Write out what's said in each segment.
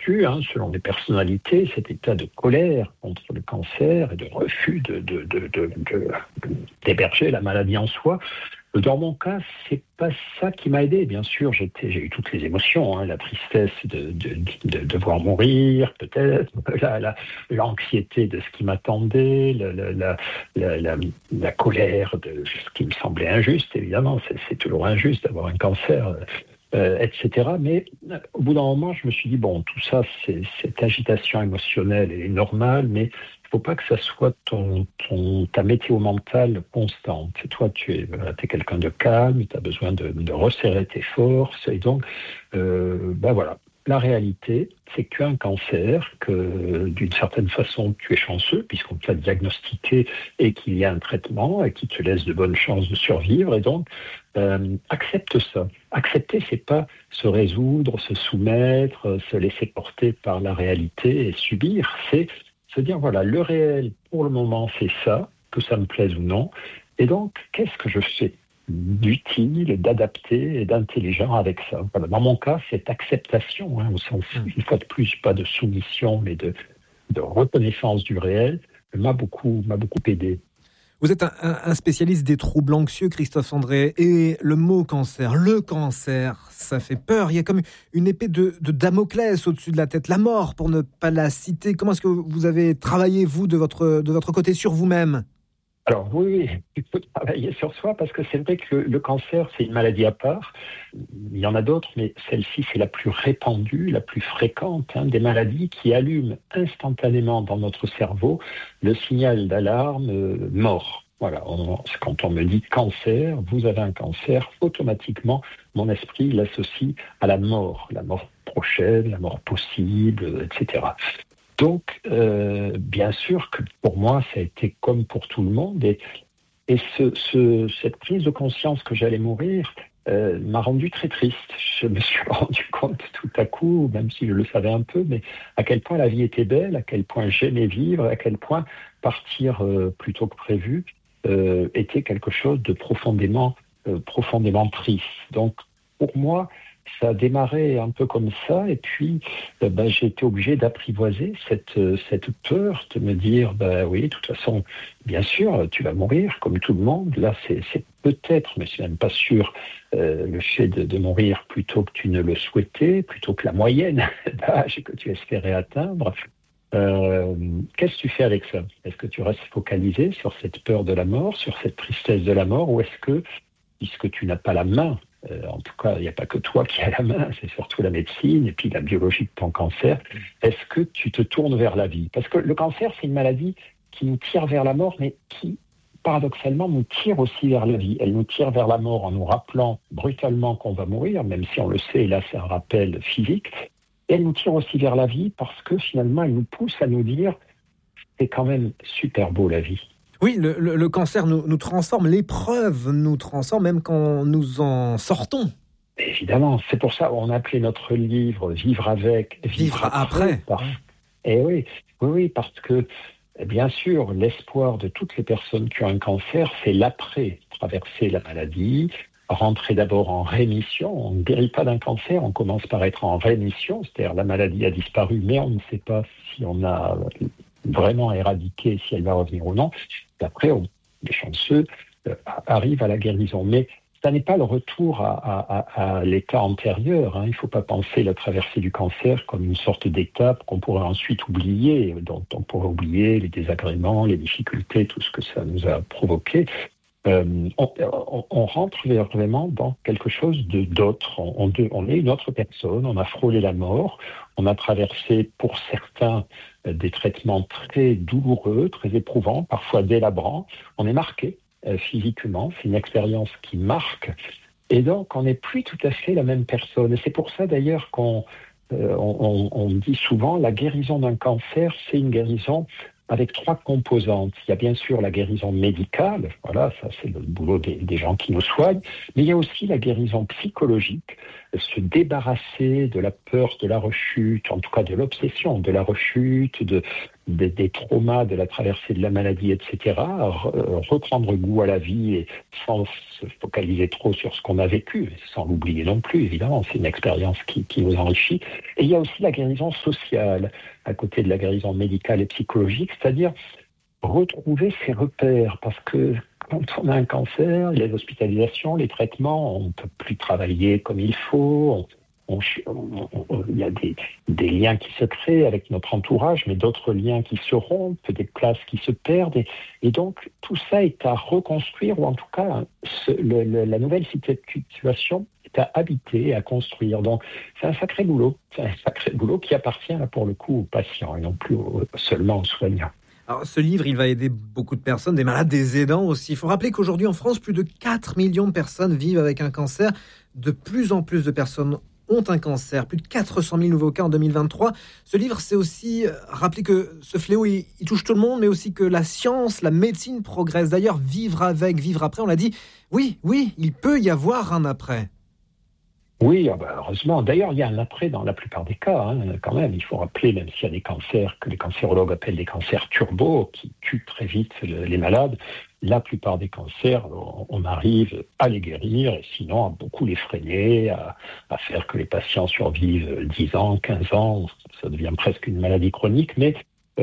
constitue, selon les personnalités, cet état de colère contre le cancer et de refus d'héberger la maladie en soi. Dans mon cas, c'est pas ça qui m'a aidé. Bien sûr, j'ai eu toutes les émotions, la tristesse de voir mourir, peut-être, l'anxiété de ce qui m'attendait, la colère de ce qui me semblait injuste. Évidemment, c'est toujours injuste d'avoir un cancer, etc. Mais au bout d'un moment, je me suis dit, bon, tout ça, cette agitation émotionnelle est normale, mais il ne faut pas que ça soit ta météo mentale constante. Toi, tu es quelqu'un de calme, tu as besoin de resserrer tes forces. Et donc, voilà. La réalité, c'est que tu as un cancer, que d'une certaine façon, tu es chanceux, puisqu'on t'a diagnostiqué et qu'il y a un traitement et qui te laisse de bonnes chances de survivre. Et donc, accepte ça. Accepter, c'est pas se résoudre, se soumettre, se laisser porter par la réalité et subir. C'est se dire, voilà, le réel, pour le moment, c'est ça, que ça me plaise ou non. Et donc, qu'est-ce que je fais d'utile, d'adapté et d'intelligent avec ça? Voilà. Dans mon cas, cette acceptation, au sens, une fois de plus, pas de soumission, mais de reconnaissance du réel, m'a beaucoup aidé. Vous êtes un spécialiste des troubles anxieux, Christophe André, et le cancer, ça fait peur. Il y a comme une épée de Damoclès au-dessus de la tête, la mort, pour ne pas la citer. Comment est-ce que vous avez travaillé, vous, de votre côté, sur vous-même ? Alors oui, il faut travailler sur soi parce que c'est vrai que le cancer, c'est une maladie à part. Il y en a d'autres, mais celle-ci, c'est la plus répandue, la plus fréquente, des maladies qui allument instantanément dans notre cerveau le signal d'alarme mort. Voilà, quand on me dit cancer, vous avez un cancer, automatiquement, mon esprit l'associe à la mort prochaine, la mort possible, etc. Donc, bien sûr que pour moi, ça a été comme pour tout le monde. Et cette prise de conscience que j'allais mourir m'a rendu très triste. Je me suis rendu compte tout à coup, même si je le savais un peu, mais à quel point la vie était belle, à quel point j'aimais vivre, à quel point partir plus tôt que prévu était quelque chose de profondément triste. Donc, pour moi, ça a démarré un peu comme ça, et puis j'ai été obligé d'apprivoiser cette peur, de me dire, oui, de toute façon, bien sûr, tu vas mourir, comme tout le monde. Là, c'est peut-être, mais c'est même pas sûr, le fait de mourir plutôt que tu ne le souhaitais, plutôt que la moyenne d'âge que tu espérais atteindre. Qu'est-ce que tu fais avec ça? Est-ce que tu restes focalisé sur cette peur de la mort, sur cette tristesse de la mort, ou est-ce que, puisque tu n'as pas la main, en tout cas, il n'y a pas que toi qui as la main, c'est surtout la médecine et puis la biologie de ton cancer. Est-ce que tu te tournes vers la vie? Parce que le cancer, c'est une maladie qui nous tire vers la mort, mais qui, paradoxalement, nous tire aussi vers la vie. Elle nous tire vers la mort en nous rappelant brutalement qu'on va mourir, même si on le sait, et là c'est un rappel physique. Et elle nous tire aussi vers la vie parce que finalement, elle nous pousse à nous dire « c'est quand même super beau la vie ». Oui, le cancer nous transforme, l'épreuve nous transforme, même quand nous en sortons. Évidemment, c'est pour ça qu'on a appelé notre livre « Vivre avec, vivre après ». Et oui, parce que, bien sûr, l'espoir de toutes les personnes qui ont un cancer, c'est l'après, traverser la maladie, rentrer d'abord en rémission. On ne guérit pas d'un cancer, on commence par être en rémission, c'est-à-dire la maladie a disparu, mais on ne sait pas si on a vraiment éradiqué, si elle va revenir ou non. Et après, les chanceux arrivent à la guérison. Mais ça n'est pas le retour à l'état antérieur. Il ne faut pas penser la traversée du cancer comme une sorte d'étape qu'on pourrait ensuite oublier, dont on pourrait oublier les désagréments, les difficultés, tout ce que ça nous a provoqué. On rentre vraiment dans quelque chose d'autre. On est une autre personne, on a frôlé la mort, on a traversé pour certains des traitements très douloureux, très éprouvants, parfois délabrants. On est marqué physiquement, c'est une expérience qui marque. Et donc, on n'est plus tout à fait la même personne. Et c'est pour ça d'ailleurs qu'on dit souvent la guérison d'un cancer, c'est une guérison avec 3 composantes. Il y a bien sûr la guérison médicale, voilà, ça c'est le boulot des gens qui nous soignent, mais il y a aussi la guérison psychologique, se débarrasser de la peur de la rechute, en tout cas de l'obsession de la rechute, de des traumas de la traversée de la maladie, etc., reprendre goût à la vie et sans se focaliser trop sur ce qu'on a vécu, sans l'oublier non plus, évidemment, c'est une expérience qui nous enrichit. Et il y a aussi la guérison sociale, à côté de la guérison médicale et psychologique, c'est-à-dire retrouver ses repères, parce que quand on a un cancer, les hospitalisations, les traitements, on ne peut plus travailler comme il faut, il y a des liens qui se créent avec notre entourage, mais d'autres liens qui se rompent, des places qui se perdent. Et donc, tout ça est à reconstruire, ou en tout cas, la nouvelle situation est à habiter, à construire. Donc, c'est un sacré boulot. C'est un sacré boulot qui appartient, là, pour le coup, aux patients et non plus seulement aux soignants. Alors, ce livre, il va aider beaucoup de personnes, des malades, des aidants aussi. Il faut rappeler qu'aujourd'hui, en France, plus de 4 millions de personnes vivent avec un cancer. De plus en plus de personnes ont un cancer. Plus de 400 000 nouveaux cas en 2023. Ce livre, c'est aussi rappeler que ce fléau, il touche tout le monde, mais aussi que la science, la médecine progresse. D'ailleurs, vivre avec, vivre après, on l'a dit, oui, il peut y avoir un après. Oui, heureusement. D'ailleurs, il y a un après dans la plupart des cas, quand même. Il faut rappeler, même s'il y a des cancers que les cancérologues appellent des cancers turbo, qui tuent très vite les malades, la plupart des cancers, on arrive à les guérir, et sinon à beaucoup les freiner, à faire que les patients survivent 10 ans, 15 ans. Ça devient presque une maladie chronique, mais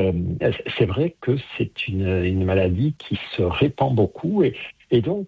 c'est vrai que c'est une maladie qui se répand beaucoup, et donc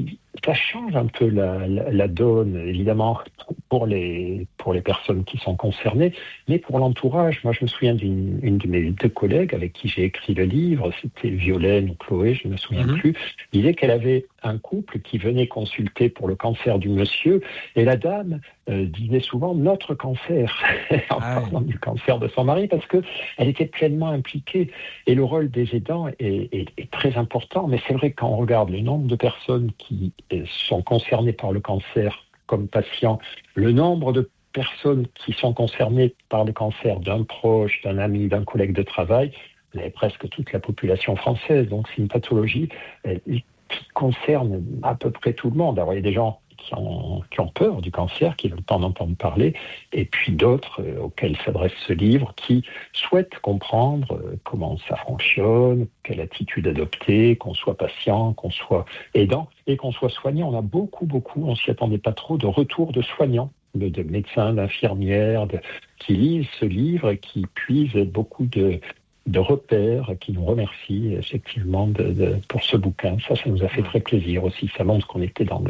ça change un peu la donne, évidemment, pour les personnes qui sont concernées, mais pour l'entourage. Moi, je me souviens d'une de mes 2 collègues avec qui j'ai écrit le livre, c'était Violaine ou Chloé, je ne me souviens plus, disait qu'elle avait un couple qui venait consulter pour le cancer du monsieur, et la dame disait souvent « notre cancer », en parlant du cancer de son mari, parce qu'elle était pleinement impliquée. Et le rôle des aidants est très important, mais c'est vrai, quand on regarde le nombre de personnes qui sont concernées par le cancer comme patients, le nombre de personnes qui sont concernées par le cancer d'un proche, d'un ami, d'un collègue de travail, vous avez presque toute la population française. Donc c'est une pathologie qui concerne à peu près tout le monde. Alors il y a des gens qui ont peur du cancer, qui veulent le temps d'entendre parler, et puis d'autres auxquels s'adresse ce livre, qui souhaitent comprendre comment ça fonctionne, quelle attitude adopter, qu'on soit patient, qu'on soit aidant, et qu'on soit soignant. On a beaucoup, on s'y attendait pas trop, de retours de soignants, de médecins, d'infirmières, qui lisent ce livre et qui puisent beaucoup de repères, qui nous remercient effectivement pour ce bouquin. Ça nous a fait très plaisir aussi. Ça montre qu'on était dans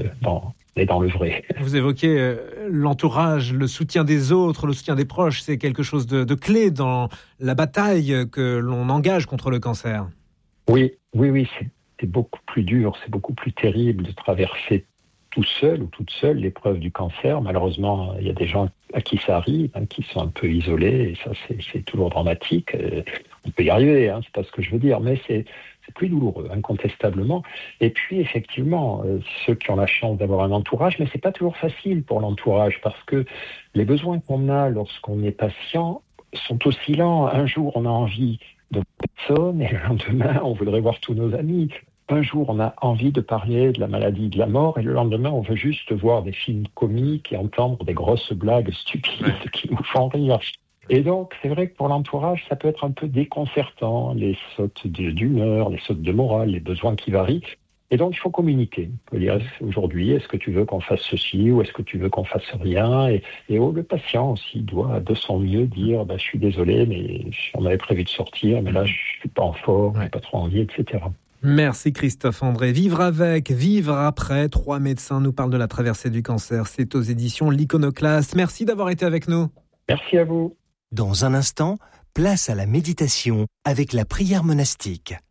le vrai. Vous évoquez l'entourage, le soutien des autres, le soutien des proches. C'est quelque chose de clé dans la bataille que l'on engage contre le cancer. Oui, c'est beaucoup plus dur, c'est beaucoup plus terrible de traverser tout seul ou toute seule l'épreuve du cancer. Malheureusement, il y a des gens à qui ça arrive, qui sont un peu isolés, et ça c'est toujours dramatique. On peut y arriver, c'est pas ce que je veux dire, mais c'est plus douloureux, incontestablement. Et puis, effectivement, ceux qui ont la chance d'avoir un entourage, mais c'est pas toujours facile pour l'entourage, parce que les besoins qu'on a lorsqu'on est patient sont oscillants. Un jour, on a envie de personne, et le lendemain, on voudrait voir tous nos amis. Un jour, on a envie de parler de la maladie, de la mort, et le lendemain, on veut juste voir des films comiques et entendre des grosses blagues stupides qui nous font rire. Et donc, c'est vrai que pour l'entourage, ça peut être un peu déconcertant, les sautes d'humeur, les sautes de morale, les besoins qui varient. Et donc, il faut communiquer. Il faut dire, aujourd'hui, est-ce que tu veux qu'on fasse ceci, ou est-ce que tu veux qu'on fasse rien? Et le patient aussi doit, de son mieux, dire, je suis désolé, mais on avait prévu de sortir, mais là, je suis pas en forme, j'ai pas trop envie, etc. Merci Christophe André. Vivre avec, vivre après. 3 médecins nous parlent de la traversée du cancer. C'est aux éditions L'Iconoclaste. Merci d'avoir été avec nous. Merci à vous. Dans un instant, place à la méditation avec la prière monastique.